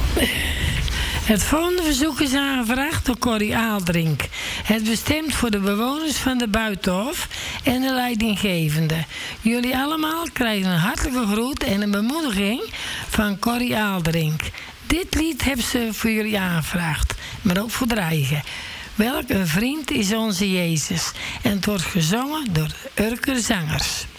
Het volgende verzoek is aangevraagd door Corrie Aaldrink. Het bestemd voor de bewoners van de Buitenhof en de leidinggevende. Jullie allemaal krijgen een hartelijke groet en een bemoediging van Corrie Aaldrink. Dit lied hebben ze voor jullie aangevraagd, maar ook voor de eigen. Welk een vriend is onze Jezus. En het wordt gezongen door Urker Zangers.